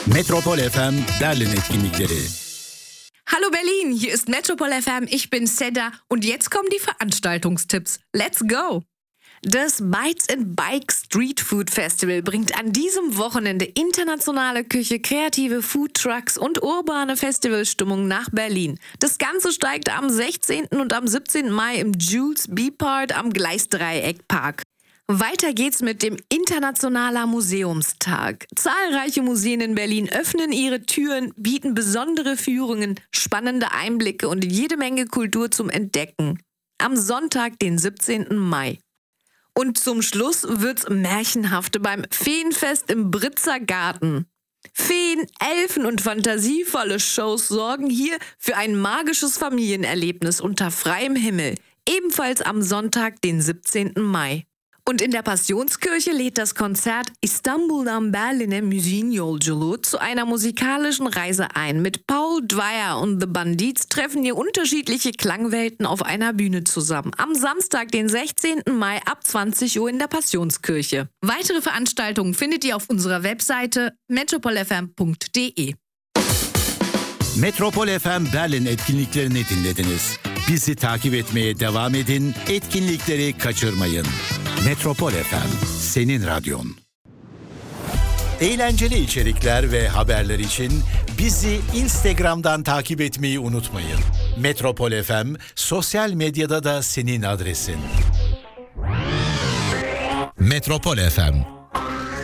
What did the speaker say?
Metropol FM Berlin etkinlikleri. Hallo Berlin, hier ist Metropol FM, ich bin Seda und jetzt kommen die Veranstaltungstipps. Let's go! Das Bites and Bike Street Food Festival bringt an diesem Wochenende internationale Küche, kreative Foodtrucks und urbane Festivalstimmung nach Berlin. Das Ganze steigt am 16. und am 17. Mai im Jules B-Part am Gleisdreieckpark. Weiter geht's mit dem Internationaler Museumstag. Zahlreiche Museen in Berlin öffnen ihre Türen, bieten besondere Führungen, spannende Einblicke und jede Menge Kultur zum Entdecken. Am Sonntag, den 17. Mai. Und zum Schluss wird's märchenhaft beim Feenfest im Britzer Garten. Feen, Elfen und fantasievolle Shows sorgen hier für ein magisches Familienerlebnis unter freiem Himmel. Ebenfalls am Sonntag, den 17. Mai. Und in der Passionskirche lädt das Konzert İstanbul'dan Berlin'e Müziğin Yolculuğu zu einer musikalischen Reise ein. Mit Paul Dwyer und The Bandits treffen hier unterschiedliche Klangwelten auf einer Bühne zusammen. Am Samstag, den 16. Mai ab 20 Uhr in der Passionskirche. Weitere Veranstaltungen findet ihr auf unserer Webseite metropolfm.de. Metropol FM Berlin etkinliklerini dinlediniz. Bizi takip etmeye devam edin, etkinlikleri kaçırmayın. Metropol FM, senin radyon. Eğlenceli içerikler ve haberler için bizi Instagram'dan takip etmeyi unutmayın. Metropol FM, sosyal medyada da senin adresin. Metropol FM